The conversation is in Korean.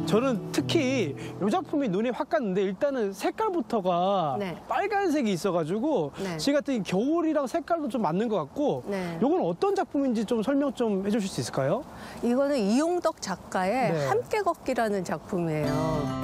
저는 특히 이 작품이 눈에 확 갔는데 일단은 색깔부터가 네. 빨간색이 있어가지고 네. 지금 같은 겨울이랑 색깔도 좀 맞는 것 같고 네. 이건 어떤 작품인지 좀 설명 좀 해주실 수 있을까요? 이거는 이용덕 작가의 네. 함께 걷기라는 작품이에요.